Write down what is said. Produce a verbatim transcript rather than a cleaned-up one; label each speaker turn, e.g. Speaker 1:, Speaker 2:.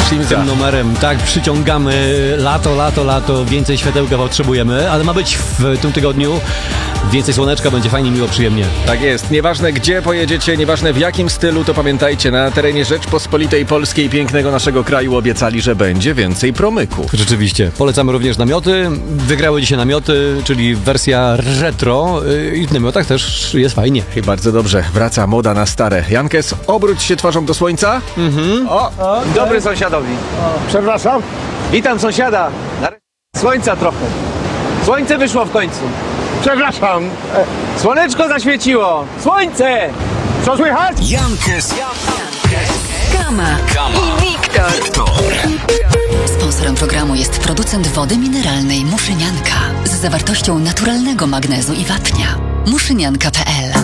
Speaker 1: Zacznijmy tym numerem. Tak, przyciągamy lato, lato, lato, więcej światełka potrzebujemy, ale ma być w tym tygodniu więcej słoneczka, będzie fajnie, miło, przyjemnie.
Speaker 2: Tak jest. Nieważne gdzie pojedziecie, nieważne w jakim stylu, to pamiętajcie, na terenie Rzeczpospolitej Polskiej, pięknego naszego kraju, obiecali, że będzie więcej promyków.
Speaker 1: Rzeczywiście. Polecamy również namioty. Wygrały dzisiaj namioty, czyli wersja retro i w namiotach też jest fajnie.
Speaker 2: I bardzo dobrze. Wraca moda na stare. Jankes, obróć się twarzą do słońca.
Speaker 1: Mhm.
Speaker 3: O, dobry sąsiadowi.
Speaker 4: Przepraszam?
Speaker 3: Witam sąsiada. Nareszcie słońca trochę. Słońce wyszło w końcu.
Speaker 4: Przepraszam. E,
Speaker 3: Słoneczko zaświeciło. Słońce!
Speaker 4: Co słychać?
Speaker 5: Jankes,
Speaker 6: Kama i Wiktor. Sponsorem programu jest producent wody mineralnej Muszynianka z zawartością naturalnego magnezu i wapnia. muszynianka kropka p l